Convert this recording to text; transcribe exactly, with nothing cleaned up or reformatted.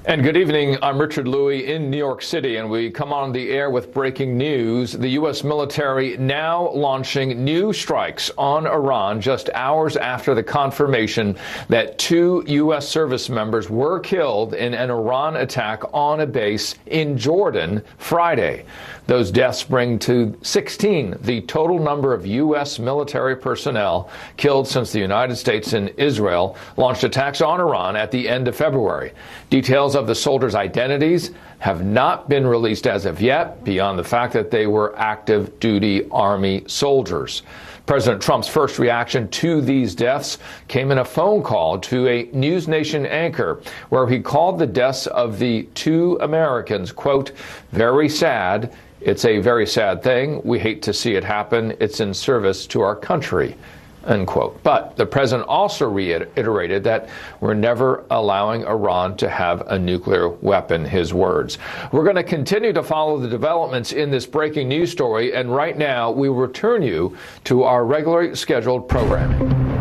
And good evening. I'm Richard Louie in New York City, and we come on the air with breaking news. The U S military now launching new strikes on Iran just hours after the confirmation that two U S service members were killed in an Iran attack on a base in Jordan Friday. Those deaths bring to sixteen the total number of U S military personnel killed since the United States and Israel launched attacks on Iran at the end of February. Details of the soldiers' identities have not been released as of yet, beyond the fact that they were active duty Army soldiers. President Trump's first reaction to these deaths came in a phone call to a News Nation anchor where he called the deaths of the two Americans, quote, very sad. It's a very sad thing. We hate to see it happen. It's in service to our country, unquote. But the president also reiterated that we're never allowing Iran to have a nuclear weapon, his words. We're going to continue to follow the developments in this breaking news story, and right now we return you to our regularly scheduled programming.